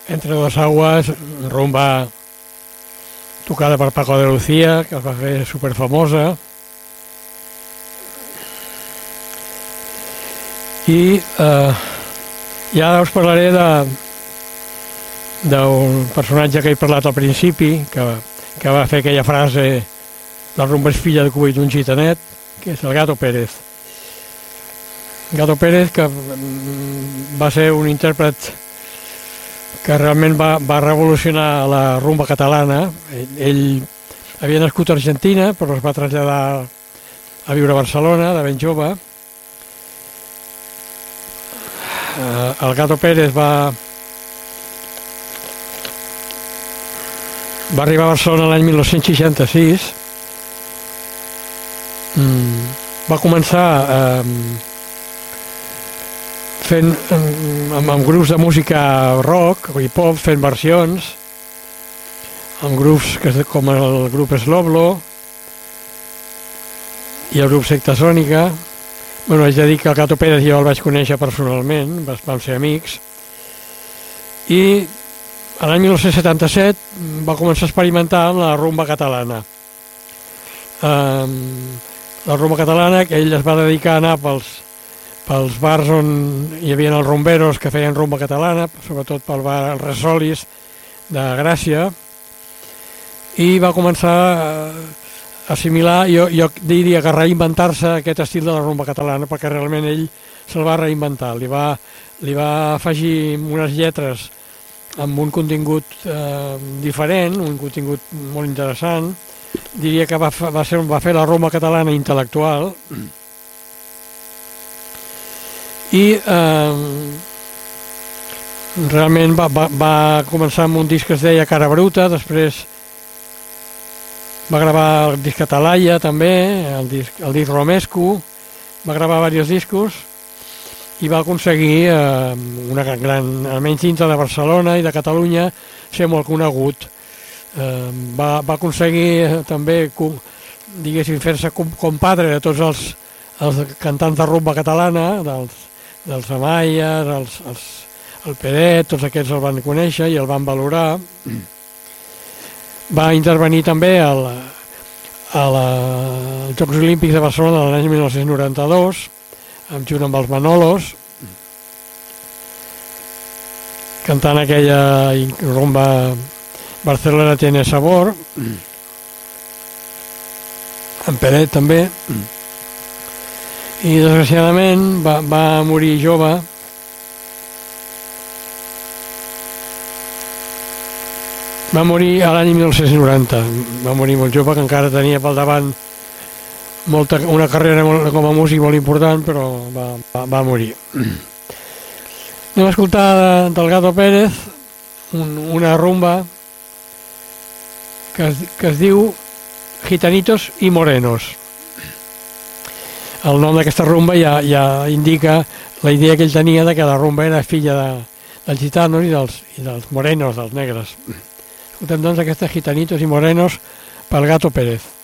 Entre dos aguas, rumba tocada per Paco de Lucía, que es va fer superfamosa. I ja us parlaré d'un personatge que he parlat al principi, que va fer aquella frase: la rumba és filla de Cuba i d'un gitanet, que és el Gato Pérez. Gato Pérez, que va ser un intèrpret que realment va revolucionar la rumba catalana. Ell havia nascut a Argentina, però es va traslladar a viure a Barcelona de ben jove. El Gato Pérez va arribar a Barcelona l'any 1966. Va començar fent amb grups de música rock i pop, fent versions amb grups com el grup Sloblo i el grup Secta Sònica. Bueno, haig de dir que el Gato Pérez jo el vaig conèixer personalment, vam ser amics, i l'any 1977 va començar a experimentar amb la rumba catalana. La rumba catalana, que ell es va dedicar a anar pels bars on hi havia els rumberos que feien rumba catalana, sobretot pel bar Els Resolis de Gràcia, i va començar a assimilar, jo diria que reinventar-se aquest estil de la rumba catalana, perquè realment ell se'l va reinventar, li va afegir unes lletres amb un contingut diferent, un contingut molt interessant. Diria que va fer la rumba catalana intel·lectual, i realment va començar amb un disc que es deia Cara Bruta, després va gravar el disc Atalaia també, el disc Romesco, va gravar diversos discos i va aconseguir, almenys dintre de Barcelona i de Catalunya, ser molt conegut. Va aconseguir també, diguéssim, fer-se compadre de tots els cantants de rumba catalana, dels Amaies, el Peret, tots aquests el van conèixer i el van valorar. Va intervenir també als Jocs Olímpics de Barcelona l'any 1992, junt amb els Manolos, cantant aquella rumba Barcelona tiene sabor, en Peret també, i desgraciadament va morir jove. Va morir a l'any 1990, va morir molt jove, que encara tenia pel davant una carrera com a músic molt important, però va morir. Anem a escoltar del Gato Pérez una rumba que es diu Gitanitos i Morenos. El nom d'aquesta rumba ja indica la idea que ell tenia de que la rumba era filla dels gitanos i dels morenos, dels negres. Escoltem doncs aquestes Gitanitos i Morenos pel Gato Pérez.